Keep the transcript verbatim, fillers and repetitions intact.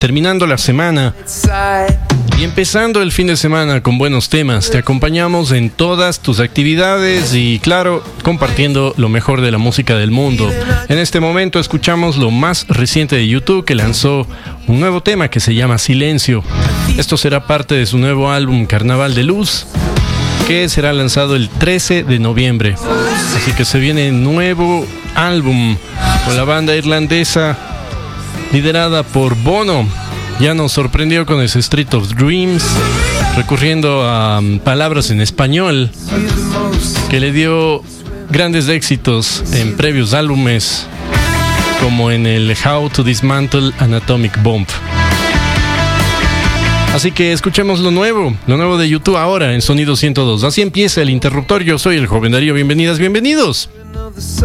terminando la semana y empezando el fin de semana con buenos temas. Te acompañamos en todas tus actividades y, claro, compartiendo lo mejor de la música del mundo. En este momento escuchamos lo más reciente de YouTube, que lanzó un nuevo tema que se llama Silencio. Esto será parte de su nuevo álbum Carnaval de Luz, que será lanzado el trece de noviembre. Así que se viene nuevo álbum con la banda irlandesa liderada por Bono. Ya nos sorprendió con ese Street of Dreams, recurriendo a um, palabras en español, que le dio grandes éxitos en previos álbumes, como en el How to Dismantle an Atomic Bomb. Así que escuchemos lo nuevo, lo nuevo de YouTube ahora en Sonido ciento dos. Así empieza El Interruptor. Yo soy el Joven Darío. Bienvenidas, bienvenidos.